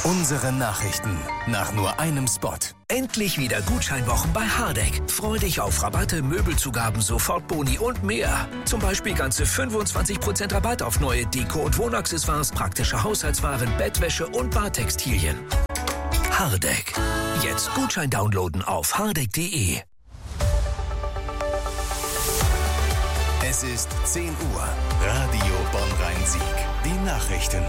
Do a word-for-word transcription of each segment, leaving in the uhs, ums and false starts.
Unsere Nachrichten nach nur einem Spot. Endlich wieder Gutscheinwochen bei Hardegg. Freu dich auf Rabatte, Möbelzugaben, Sofortboni und mehr. Zum Beispiel ganze fünfundzwanzig Prozent Rabatt auf neue Deko- und Wohnaccessoires, praktische Haushaltswaren, Bettwäsche und Badtextilien. Hardegg. Jetzt Gutschein downloaden auf hardegg punkt de. Es ist zehn Uhr. Radio Bonn-Rhein-Sieg. Die Nachrichten.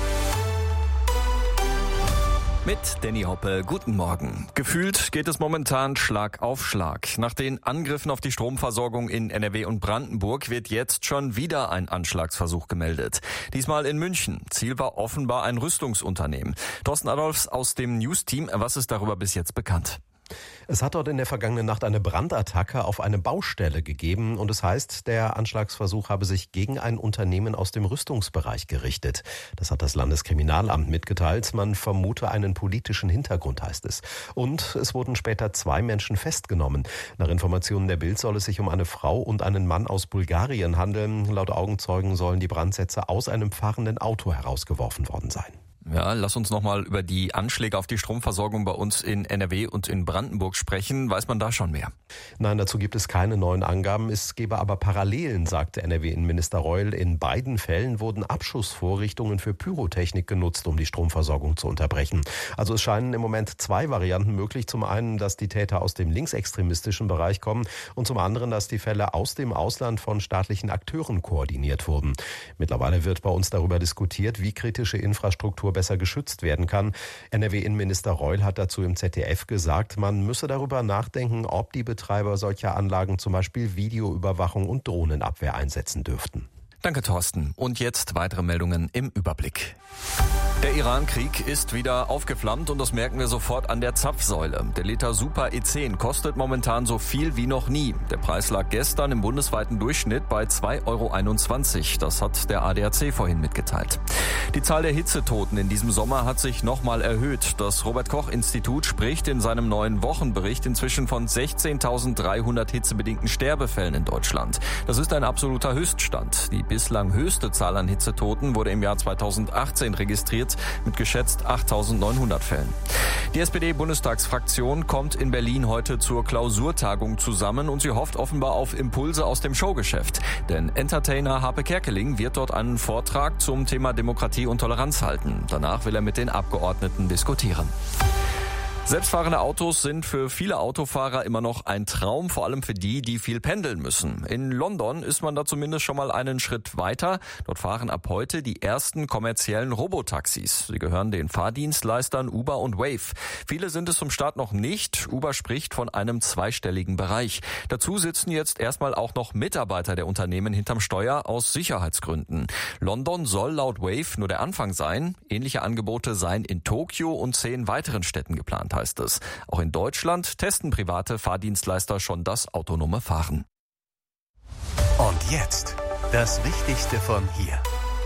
Mit Danny Hoppe, guten Morgen. Gefühlt geht es momentan Schlag auf Schlag. Nach den Angriffen auf die Stromversorgung in N R W und Brandenburg wird jetzt schon wieder ein Anschlagsversuch gemeldet. Diesmal in München. Ziel war offenbar ein Rüstungsunternehmen. Thorsten Adolfs aus dem News-Team. Was ist darüber bis jetzt bekannt? Es hat dort in der vergangenen Nacht eine Brandattacke auf eine Baustelle gegeben und es heißt, der Anschlagsversuch habe sich gegen ein Unternehmen aus dem Rüstungsbereich gerichtet. Das hat das Landeskriminalamt mitgeteilt. Man vermute einen politischen Hintergrund, heißt es. Und es wurden später zwei Menschen festgenommen. Nach Informationen der Bild soll es sich um eine Frau und einen Mann aus Bulgarien handeln. Laut Augenzeugen sollen die Brandsätze aus einem fahrenden Auto herausgeworfen worden sein. Ja, lass uns nochmal über die Anschläge auf die Stromversorgung bei uns in N R W und in Brandenburg sprechen. Weiß man da schon mehr? Nein, dazu gibt es keine neuen Angaben. Es gebe aber Parallelen, sagte N R W-Innenminister Reul. In beiden Fällen wurden Abschussvorrichtungen für Pyrotechnik genutzt, um die Stromversorgung zu unterbrechen. Also es scheinen im Moment zwei Varianten möglich. Zum einen, dass die Täter aus dem linksextremistischen Bereich kommen und zum anderen, dass die Fälle aus dem Ausland von staatlichen Akteuren koordiniert wurden. Mittlerweile wird bei uns darüber diskutiert, wie kritische Infrastruktur besser geschützt werden kann. N R W-Innenminister Reul hat dazu im Z D F gesagt, man müsse darüber nachdenken, ob die Betreiber solcher Anlagen zum Beispiel Videoüberwachung und Drohnenabwehr einsetzen dürften. Danke, Thorsten. Und jetzt weitere Meldungen im Überblick. Der Iran-Krieg ist wieder aufgeflammt und das merken wir sofort an der Zapfsäule. Der Liter Super E zehn kostet momentan so viel wie noch nie. Der Preis lag gestern im bundesweiten Durchschnitt bei zwei Euro einundzwanzig. Das hat der A D A C vorhin mitgeteilt. Die Zahl der Hitzetoten in diesem Sommer hat sich nochmal erhöht. Das Robert-Koch-Institut spricht in seinem neuen Wochenbericht inzwischen von sechzehntausenddreihundert hitzebedingten Sterbefällen in Deutschland. Das ist ein absoluter Höchststand. Die bislang höchste Zahl an Hitzetoten wurde im Jahr zweitausendachtzehn registriert mit geschätzt achttausendneunhundert Fällen. Die S P D-Bundestagsfraktion kommt in Berlin heute zur Klausurtagung zusammen und sie hofft offenbar auf Impulse aus dem Showgeschäft. Denn Entertainer Harpe Kerkeling wird dort einen Vortrag zum Thema Demokratie und Toleranz halten. Danach will er mit den Abgeordneten diskutieren. Selbstfahrende Autos sind für viele Autofahrer immer noch ein Traum, vor allem für die, die viel pendeln müssen. In London ist man da zumindest schon mal einen Schritt weiter. Dort fahren ab heute die ersten kommerziellen Robotaxis. Sie gehören den Fahrdienstleistern Uber und Wave. Viele sind es zum Start noch nicht. Uber spricht von einem zweistelligen Bereich. Dazu sitzen jetzt erstmal auch noch Mitarbeiter der Unternehmen hinterm Steuer aus Sicherheitsgründen. London soll laut Wave nur der Anfang sein. Ähnliche Angebote seien in Tokio und zehn weiteren Städten geplant, heißt es. Auch in Deutschland testen private Fahrdienstleister schon das autonome Fahren. Und jetzt das Wichtigste von hier.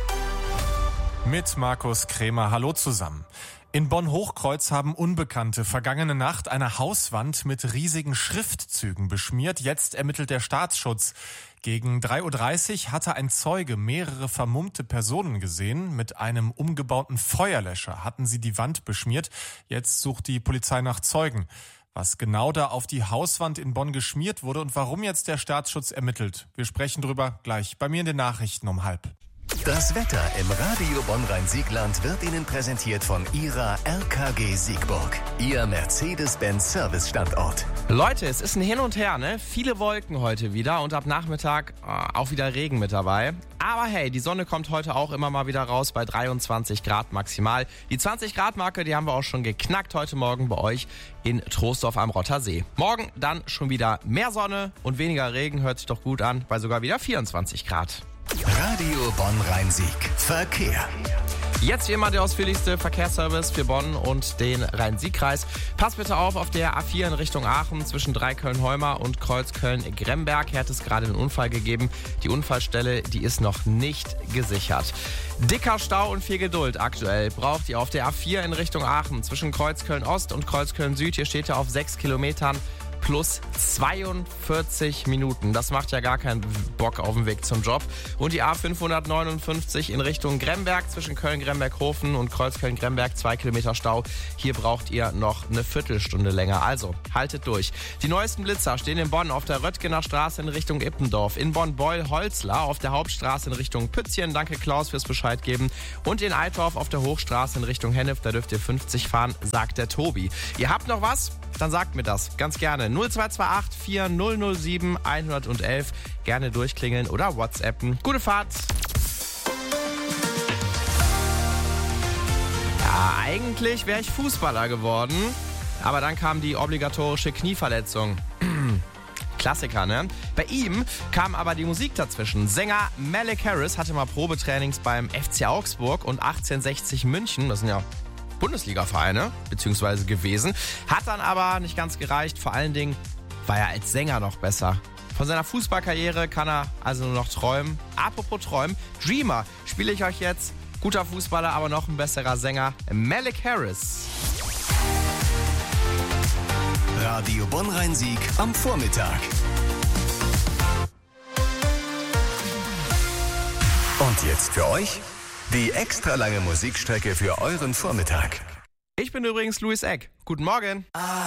Mit Markus Krämer. Hallo zusammen. In Bonn-Hochkreuz haben Unbekannte vergangene Nacht eine Hauswand mit riesigen Schriftzügen beschmiert. Jetzt ermittelt der Staatsschutz. Gegen drei Uhr dreißig hatte ein Zeuge mehrere vermummte Personen gesehen. Mit einem umgebauten Feuerlöscher hatten sie die Wand beschmiert. Jetzt sucht die Polizei nach Zeugen. Was genau da auf die Hauswand in Bonn geschmiert wurde und warum jetzt der Staatsschutz ermittelt. Wir sprechen drüber gleich bei mir in den Nachrichten um halb. Das Wetter im Radio Bonn-Rhein-Siegland wird Ihnen präsentiert von Ihrer R K G Siegburg, Ihr Mercedes-Benz-Service-Standort. Leute, es ist ein Hin und Her, ne? Viele Wolken heute wieder und ab Nachmittag äh, auch wieder Regen mit dabei. Aber hey, die Sonne kommt heute auch immer mal wieder raus bei dreiundzwanzig Grad maximal. Die zwanzig Grad Marke, die haben wir auch schon geknackt heute Morgen bei euch in Troisdorf am Rottersee. Morgen dann schon wieder mehr Sonne und weniger Regen, hört sich doch gut an, bei sogar wieder vierundzwanzig Grad. Radio Bonn-Rhein-Sieg. Verkehr. Jetzt wie immer der ausführlichste Verkehrsservice für Bonn und den Rhein-Sieg-Kreis. Passt bitte auf, auf der A vier in Richtung Aachen zwischen Dreiköln-Heumer und Kreuzköln-Gremberg. Hier hat es gerade einen Unfall gegeben. Die Unfallstelle, die ist noch nicht gesichert. Dicker Stau und viel Geduld aktuell braucht ihr auf der A vier in Richtung Aachen zwischen Kreuzköln-Ost und Kreuzköln-Süd. Hier steht ihr auf sechs Kilometern. plus zweiundvierzig Minuten. Das macht ja gar keinen Bock auf dem Weg zum Job. Und die A fünfhundertneunundfünfzig in Richtung Gremberg zwischen Köln-Gremberg-Hofen und Kreuzköln-Gremberg, zwei Kilometer Stau. Hier braucht ihr noch eine Viertelstunde länger. Also haltet durch. Die neuesten Blitzer stehen in Bonn auf der Röttgener Straße in Richtung Ippendorf, in Bonn-Beul-Holzlar auf der Hauptstraße in Richtung Pützchen. Danke Klaus fürs Bescheid geben. Und in Eitorf auf der Hochstraße in Richtung Hennef, da dürft ihr fünfzig fahren, sagt der Tobi. Ihr habt noch was? Dann sagt mir das ganz gerne. null zwei zwei acht vier null null sieben eins eins eins. Gerne durchklingeln oder WhatsAppen. Gute Fahrt! Ja, eigentlich wäre ich Fußballer geworden, aber dann kam die obligatorische Knieverletzung. Klassiker, ne? Bei ihm kam aber die Musik dazwischen. Sänger Malik Harris hatte mal Probetrainings beim F C Augsburg und achtzehnhundertsechzig München, das sind ja Bundesliga-Vereine, beziehungsweise gewesen, hat dann aber nicht ganz gereicht. Vor allen Dingen war er als Sänger noch besser. Von seiner Fußballkarriere kann er also nur noch träumen. Apropos träumen, Dreamer spiele ich euch jetzt. Guter Fußballer, aber noch ein besserer Sänger, Malik Harris. Radio Bonn-Rhein-Sieg am Vormittag. Und jetzt für euch die extra lange Musikstrecke für euren Vormittag. Ich bin übrigens Louis Eck. Guten Morgen.